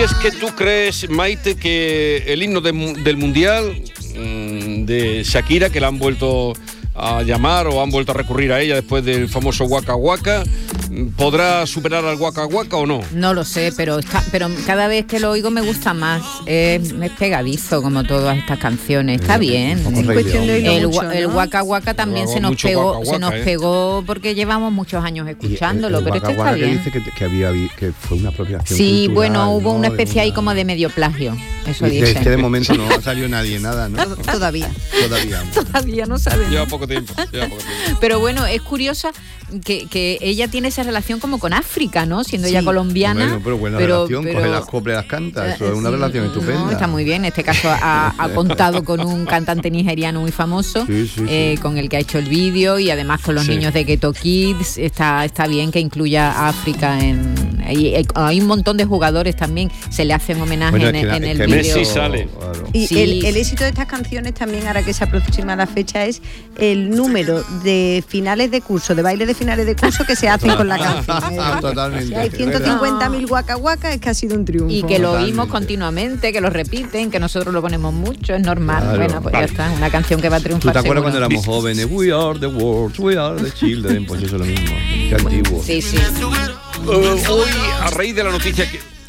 ¿Es que tú crees, Maite, que el himno del Mundial de Shakira, que la han vuelto a llamar o han vuelto a recurrir a ella después del famoso Waka Waka, podrá superar al Waka Waka o no? No lo sé, pero cada vez que lo oigo me gusta más. Es pegadizo como todas estas canciones. Está bien. Es cuestión de oírlo El mucho, ¿no? Waka Waka también se nos pegó porque llevamos muchos años escuchándolo, el pero Waka está Waka bien. Que dice que fue una apropiación Sí, cultural, bueno, hubo ¿no? una especie ahí como de medio plagio. Eso Dice, dice. es que de momento no ha salido nadie nada, ¿no? Todavía. Todavía no sabemos. Lleva poco tiempo. Pero bueno, es curiosa que ella tiene esa relación como con África, ¿no? Siendo ella colombiana. Bueno, pero buena relación, coge las coplas y las canta, eso es una relación estupenda. No, está muy bien, en este caso ha contado con un cantante nigeriano muy famoso, con el que ha hecho el vídeo, y además con los niños de Ghetto Kids. Está bien que incluya a África hay un montón de jugadores también, se le hacen homenaje en el vídeo. Messi sale. Claro. Y el éxito de estas canciones también, ahora que se aproxima la fecha, es el número de finales de curso, de baile de finales de curso que se hacen con la canción. Totalmente. Si hay 150.000 Waka Waka, es que ha sido un triunfo. Y que lo oímos continuamente, que lo repiten, que nosotros lo ponemos mucho, es normal. Claro. Bueno, pues ya está, una canción que va a triunfar. ¿Tú te acuerdas seguro. cuando éramos jóvenes? We are the world, we are the children. Pues eso es lo mismo. Qué antiguo. Sí. Hoy, a raíz de la noticia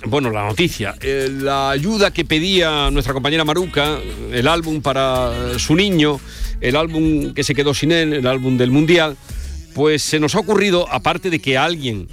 la ayuda que pedía nuestra compañera Maruca, el álbum para su niño, el álbum que se quedó sin él, el álbum del Mundial, pues se nos ha ocurrido, aparte de que alguien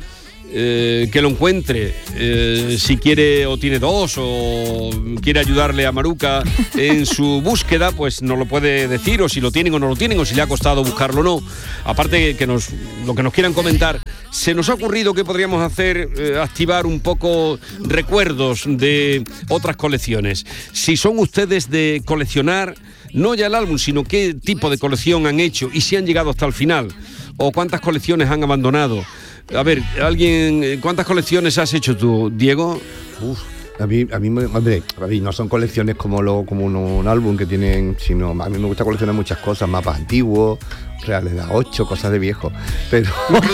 que lo encuentre, si quiere o tiene dos o quiere ayudarle a Maruca en su búsqueda, pues nos lo puede decir, o si lo tienen o no lo tienen, o si le ha costado buscarlo o no. Aparte que lo que nos quieran comentar, se nos ha ocurrido que podríamos hacer, activar un poco recuerdos de otras colecciones. Si son ustedes de coleccionar, no ya el álbum, sino qué tipo de colección han hecho y si han llegado hasta el final, o cuántas colecciones han abandonado. A ver, ¿cuántas colecciones has hecho tú, Diego? A mí, hombre, no son colecciones como un álbum que tienen, sino a mí me gusta coleccionar muchas cosas, mapas antiguos, reales de A8, cosas de viejo, pero...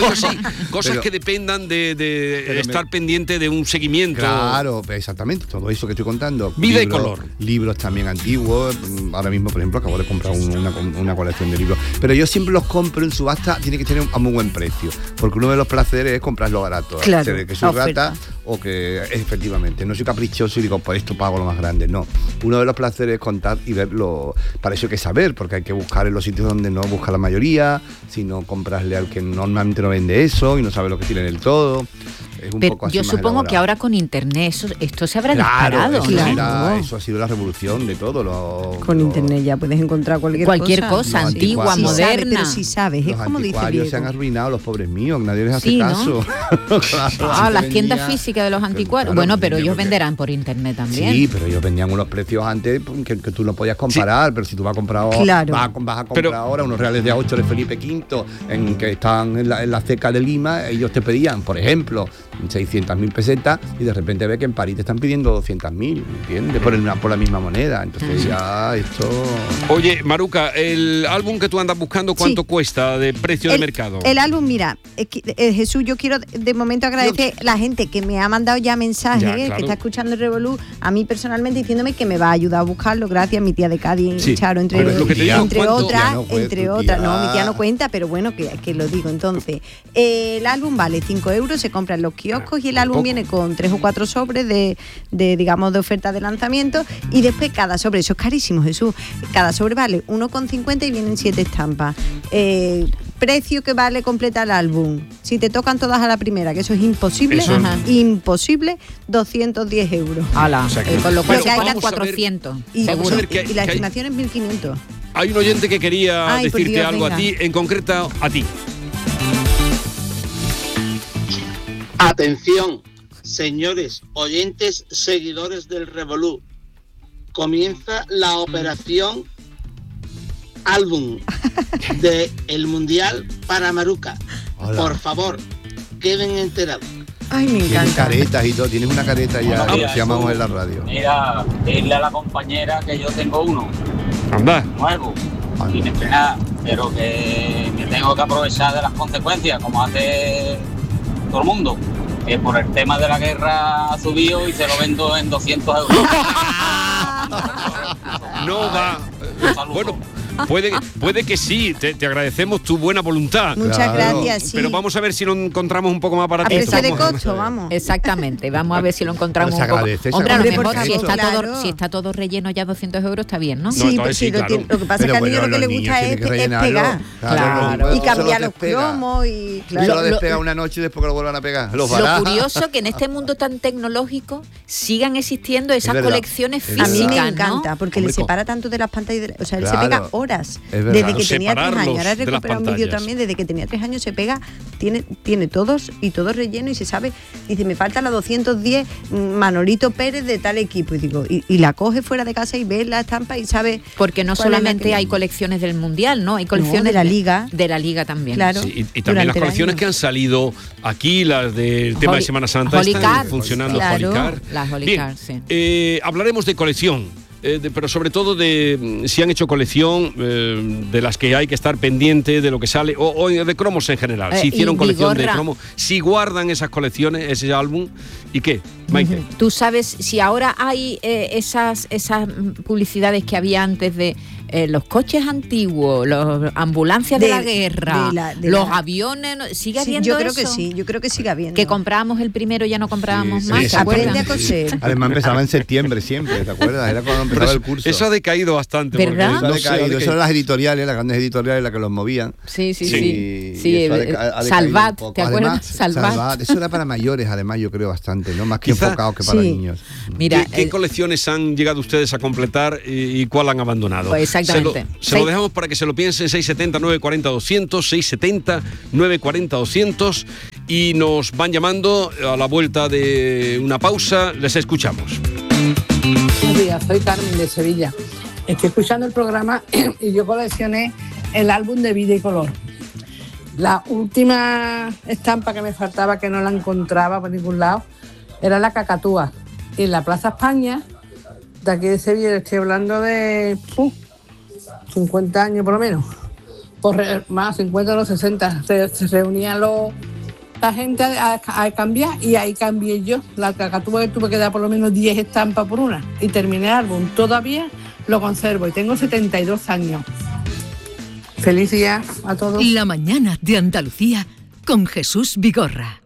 Cosas que dependan de estar pendiente de un seguimiento. Claro, exactamente, todo eso que estoy contando. Vida y color. Libros también antiguos, ahora mismo, por ejemplo, acabo de comprar una colección de libros, pero yo siempre los compro en subasta, tiene que tener a muy buen precio, porque uno de los placeres es comprarlo barato. Claro, se ve que soy rata o que efectivamente no soy caprichoso y digo, pues esto pago lo más grande. No, uno de los placeres es contar y verlo. Para eso hay que saber, porque hay que buscar en los sitios donde no busca la mayoría, sino comprarle al que normalmente no vende eso y no sabe lo que tiene del todo. Es un poco así. Yo más supongo elaborado. que ahora con internet esto se habrá disparado. Eso ha sido la revolución de todo. Con internet ya puedes encontrar cualquier cosa, Los antigua, anticuarios. moderna. Pero si sabes, es Los como dice anticuarios Diego. se han arruinado, los pobres míos, nadie les hace Sí, ¿no? caso. Claro, Las se tiendas vendía- físicas de los anticuarios. Claro, Bueno, pero ellos porque- venderán por internet también. Sí, pero ellos vendían unos precios antes que tú no podías comparar, pero si tú vas a comprar Claro. vas a comprar ahora unos reales de A8 de Felipe V que están en la ceca de Lima, ellos te pedían, por ejemplo, 600.000 pesetas y de repente ves que en París te están pidiendo 200.000, ¿entiendes? Por la misma moneda, entonces ya esto... Oye, Maruca, el álbum que tú andas buscando, ¿cuánto cuesta de precio de mercado? El álbum, mira, Jesús, yo quiero de momento agradecer a la gente que me ha mandado ya mensajes, claro. que está escuchando el Revolú, a mí personalmente diciéndome que me va a ayudar a buscarlo, gracias, mi tía de Cádiz, Sí. Charo, entre Pero lo que te digo, otras, ¿cuánto? no, mi tía no cuenta, pero bueno, que lo digo. Entonces, el álbum vale 5 euros, se compra en los kioscos y el álbum viene con 3 o 4 sobres de digamos, de oferta de lanzamiento, y después cada sobre, eso es carísimo, Jesús, cada sobre vale 1,50 y vienen 7 estampas. Precio que vale completa el álbum, si te tocan todas a la primera, que eso es imposible, imposible, 210 euros. Ala, O sea que- con lo cual Pero se pagan vamos a ver- 400. Y, Vamos a ver que- y la que hay- estimación es 1.500. Hay un oyente que quería Ay, por decirte Dios, algo venga. a ti, en concreto a ti. Atención, señores oyentes, seguidores del Revolú. Comienza la operación álbum de el Mundial para Maruca. Hola. Por favor, queden enterados. Ay, me Tienes encanta. caretas y todo, tienes una careta ya, Buenos como días, se llamamos Jesús. en la radio. Mira, dile a la compañera que yo tengo uno Anda. nuevo, sin estrenar, pero que me tengo que aprovechar de las consecuencias, como hace todo el mundo. que por el tema de la guerra ha subido y se lo vendo en 200 euros. No va. Bueno, puede que sí, te agradecemos tu buena voluntad. Muchas gracias, sí. Pero vamos a ver si lo encontramos un poco más A baratito. precio de costo, vamos. Exactamente, vamos a ver si lo encontramos Se un poco. agradece, se Hombre, a lo agradece. mejor Por si favor, está, claro. todo, si está todo relleno ya 200 euros está bien, ¿no? Sí, entonces pero sí, claro. lo que pasa es que al niño lo que le gusta es pegar. Claro. Y cambiar los cromos y Claro. claro. Solo despega una noche y después que lo vuelvan a pegar. Los Lo barajas. curioso que en este mundo tan tecnológico sigan existiendo esas verdad, colecciones es A físicas, mí me ¿no? encanta, porque Hombre, le separa tanto de las pantallas. O sea, él se Claro, pega horas. es verdad. Desde que tenía 3 Separarlos años. Ahora he de las recuperado un vídeo pantallas. también. Desde que tenía 3 años se pega, tiene todos y todo relleno y se sabe. Dice, me falta la 210 Manolito Pérez de tal equipo. Y digo, y la coge fuera de casa y ve la estampa y sabe. Porque no cuál es la solamente que- hay colecciones del Mundial, ¿no? Hay colecciones de la Liga. De la Liga también. Claro. Sí, y también las durante el colecciones año. que han salido aquí, las del tema de Semana Santa, Holy están Card, funcionando. claro. Holy Card. Las Holy Bien, Card, sí. hablaremos de colección. Pero sobre todo de si han hecho colección, de las que hay que estar pendiente de lo que sale, o de cromos en general. Si hicieron y colección de Vigorra. cromos, si guardan esas colecciones, ese álbum, ¿y qué, Maite? Tú sabes si ahora hay esas publicidades que había antes de los coches antiguos, las ambulancias de la guerra, los aviones, ¿sigue Sí, habiendo yo creo eso? que sí, yo creo que sigue habiendo. Que comprábamos el primero y ya no comprábamos Sí, más, sí, ¿se acuerdan? Aprende a coser. Además empezaba en septiembre siempre, ¿te acuerdas? Era cuando empezaba el curso. Eso ha decaído bastante. porque ¿Verdad? Eso ha no sé, decaído. Eso eran las editoriales, las grandes editoriales, las que los movían. Sí, sí, Sí. sí. Y eso ha decaído Salvat, un poco. ¿te acuerdas? Además, Salvat. Eso era para mayores, además, yo creo bastante, ¿no? Más que Quizá- enfocado que para sí. niños. Mira, ¿Qué colecciones han llegado ustedes a completar y cuál han abandonado? Pues exactamente. Se lo dejamos para que se lo piensen. 670 940 200, 670 940 200, y nos van llamando a la vuelta de una pausa. Les escuchamos. Buenos días, soy Carmen de Sevilla. Estoy escuchando el programa y yo coleccioné el álbum de Vida y Color. La última estampa que me faltaba, que no la encontraba por ningún lado, era la cacatúa. Y en la Plaza España, de aquí de Sevilla, estoy hablando de 50 años por lo menos, más 50 o los 60, se reunían la gente a cambiar, y ahí cambié yo. La cacatúa que tuve que dar por lo menos 10 estampas por una y terminé el álbum. Todavía lo conservo y tengo 72 años. Feliz día a todos. La mañana de Andalucía con Jesús Vigorra.